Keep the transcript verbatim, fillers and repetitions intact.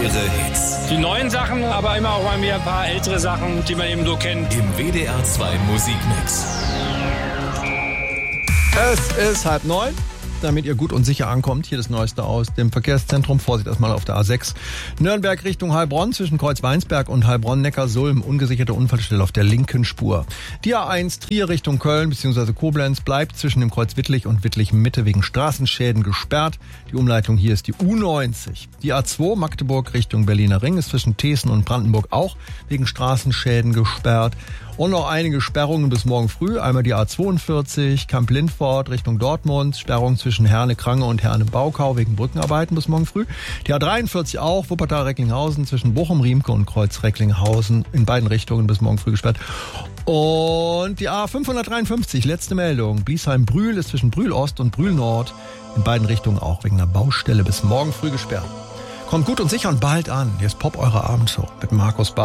Ihre Hits. Die neuen Sachen, aber immer auch mal wieder ein paar ältere Sachen, die man eben so kennt. Im W D R zwei Musikmix. Es ist halb neun. Damit ihr gut und sicher ankommt, hier das Neueste aus dem Verkehrszentrum. Vorsicht erstmal auf der A sechs. Nürnberg Richtung Heilbronn zwischen Kreuzweinsberg und Heilbronn-Neckarsulm. Ungesicherte Unfallstelle auf der linken Spur. Die A eins Trier Richtung Köln bzw. Koblenz bleibt zwischen dem Kreuz Wittlich und Wittlich Mitte wegen Straßenschäden gesperrt. Die Umleitung hier ist die U neunzig. Die A zwei Magdeburg Richtung Berliner Ring ist zwischen Thesen und Brandenburg auch wegen Straßenschäden gesperrt. Und noch einige Sperrungen bis morgen früh. Einmal die A zweiundvierzig, Kamp-Lindfort Richtung Dortmund. Sperrung zwischen Herne-Krange und Herne-Baukau wegen Brückenarbeiten bis morgen früh. Die A dreiundvierzig auch, Wuppertal-Recklinghausen zwischen Bochum-Riemke und Kreuz-Recklinghausen in beiden Richtungen bis morgen früh gesperrt. Und die A fünfhundertdreiundfünfzig, letzte Meldung. Bliesheim-Brühl ist zwischen Brühl-Ost und Brühl-Nord in beiden Richtungen auch wegen einer Baustelle bis morgen früh gesperrt. Kommt gut und sicher und bald an. Hier ist Pop, eure Abendshow mit Markus Bar.